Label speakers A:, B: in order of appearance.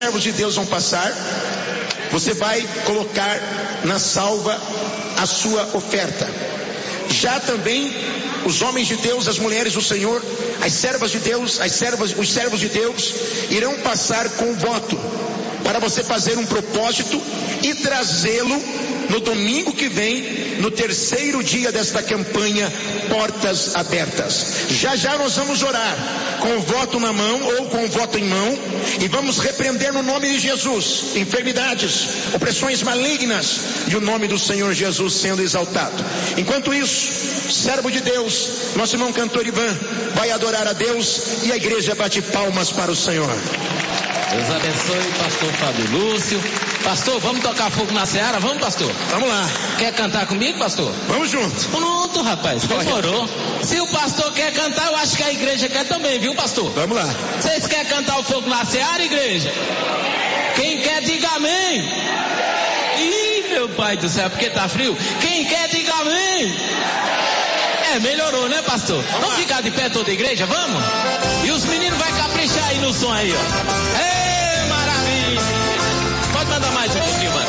A: servos de Deus vão passar, você vai colocar na salva a sua oferta. Já também os homens de Deus, as mulheres do Senhor, as servas de Deus, os servos de Deus irão passar com voto para você fazer um propósito e trazê-lo no domingo que vem, no terceiro dia desta campanha Portas Abertas. Já já nós vamos orar com o voto na mão ou com o voto em mão e vamos repreender no nome de Jesus enfermidades, opressões malignas e o nome do Senhor Jesus sendo exaltado. Enquanto isso, servo de Deus, nosso irmão cantor Ivan vai adorar a Deus e a igreja bate palmas para o Senhor.
B: Deus abençoe, pastor Fábio Lúcio. Pastor, vamos tocar fogo na seara? Vamos, pastor?
A: Vamos lá.
B: Quer cantar comigo, pastor?
A: Vamos juntos.
B: Pronto, rapaz, demorou. Se o pastor quer cantar, eu acho que a igreja quer também, viu, pastor?
A: Vamos lá.
B: Vocês querem cantar o fogo na seara, igreja? Quem quer, diga amém. Ih, meu pai do céu, porque tá frio. Quem quer, diga amém. Melhorou, né, pastor? Vamos ficar de pé toda a igreja, vamos? E os meninos vai caprichar aí no som aí, ó.